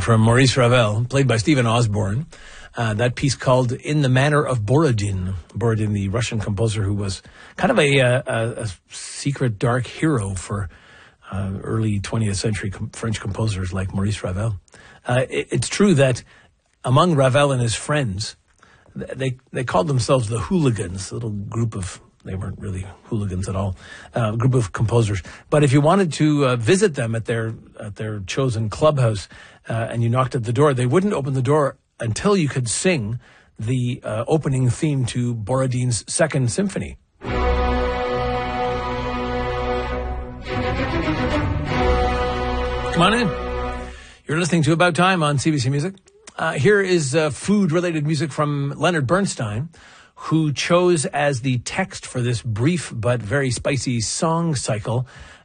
from Maurice Ravel, played by Stephen Osborne. That piece called In the Manner of Borodin. Borodin, the Russian composer who was kind of a secret dark hero for early 20th century French composers like Maurice Ravel. It's true that among Ravel and his friends, they called themselves the Hooligans, a little group of, they weren't really hooligans at all, group of composers. But if you wanted to visit them at their chosen clubhouse and you knocked at the door, they wouldn't open the door until you could sing the opening theme to Borodin's Second Symphony. Come on in. You're listening to About Time on CBC Music. Here is food-related music from Leonard Bernstein, who chose as the text for this brief but very spicy song cycle